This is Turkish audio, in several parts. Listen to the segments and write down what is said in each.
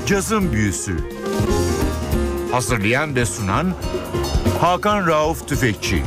Cazın Büyüsü. Hazırlayan ve sunan Hakan Rauf Tüfekçi.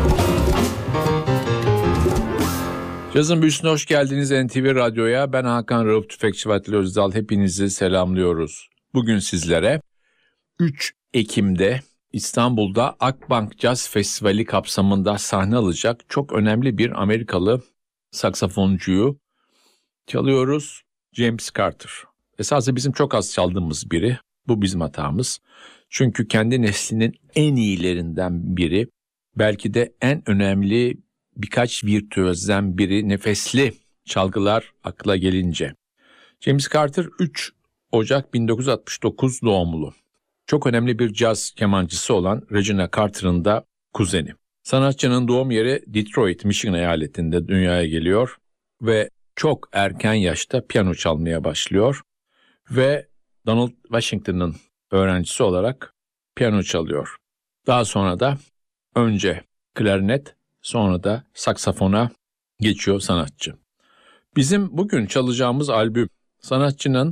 Cazın Büyüsü'ne hoş geldiniz NTV Radyo'ya. Ben Hakan Rauf Tüfekçi ve Atilla Özdal. Hepinizi selamlıyoruz. Bugün sizlere 3 Ekim'de İstanbul'da Akbank Caz Festivali kapsamında sahne alacak çok önemli bir Amerikalı saksafoncuyu çalıyoruz. James Carter. Esasında bizim çok az çaldığımız biri. Bu bizim hatamız. Çünkü kendi neslinin en iyilerinden biri. Belki de en önemli birkaç virtüözden biri, nefesli çalgılar akla gelince. James Carter 3 Ocak 1969 doğumlu. Çok önemli bir caz kemancısı olan Regina Carter'ın da kuzeni. Sanatçının doğum yeri Detroit, Michigan eyaletinde dünyaya geliyor ve çok erken yaşta piyano çalmaya başlıyor ve Donald Washington'ın öğrencisi olarak piyano çalıyor. Daha sonra da önce klarnet, sonra da saksafona geçiyor sanatçı. Bizim bugün çalacağımız albüm sanatçının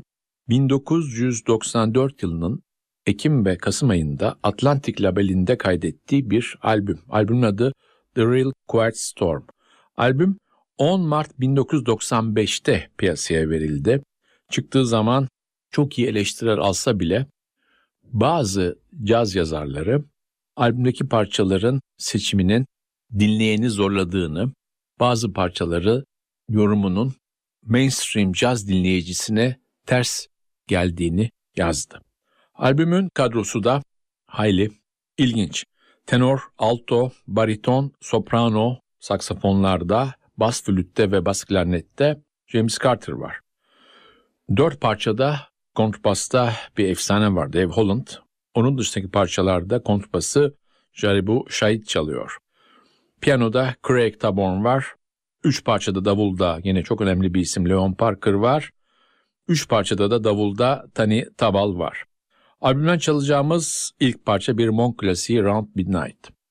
1994 yılının Ekim ve Kasım ayında Atlantic labelinde kaydettiği bir albüm. Albümün adı The Real Quiet Storm. Albüm 10 Mart 1995'te piyasaya verildi. Çıktığı zaman çok iyi eleştiriler alsa bile bazı caz yazarları albümdeki parçaların seçiminin dinleyeni zorladığını, bazı parçaları yorumunun mainstream caz dinleyicisine ters geldiğini yazdı. Albümün kadrosu da hayli ilginç. Tenor, alto, bariton, soprano, saksafonlarda, bas flütte ve bas klarnette James Carter var. 4 parçada kontrbasta bir efsane var, Dave Holland. Onun dışındaki parçalarda kontrbası Jaribu Şahit çalıyor. Piyanoda Craig Taborn var. 3 parçada davulda yine çok önemli bir isim Leon Parker var. 3 parçada da davulda Tani Tabal var. Albümden çalacağımız ilk parça bir Monk klasiği Round Midnight.